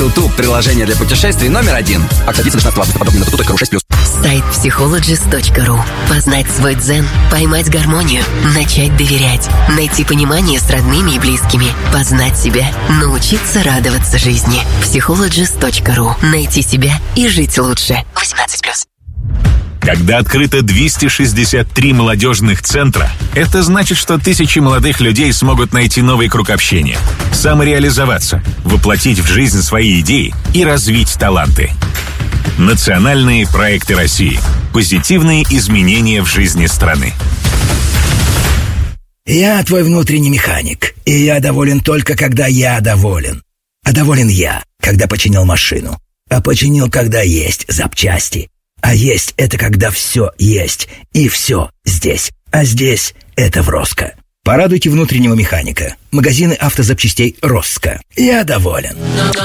Туту – приложение для путешествий номер 1. Акция длится до 16 августа. Подробнее на tutu.ru 6+. Сайт psychologist.ru. Познать свой дзен, поймать гармонию, начать доверять, найти понимание с родными и близкими, познать себя, научиться радоваться жизни. Psychologist.ru. Найти себя и жить лучше. 18+. Когда открыто 263 молодежных центра, это значит, что тысячи молодых людей смогут найти новый круг общения, самореализоваться, воплотить в жизнь свои идеи и развить таланты. Национальные проекты России. Позитивные изменения в жизни страны. Я твой внутренний механик, и я доволен только, когда я доволен. А доволен я, когда починил машину. А починил, когда есть запчасти. А есть — это когда все есть, и все здесь. А здесь — это в Роско. Порадуйте внутреннего механика. Магазины автозапчастей Роско. Я доволен.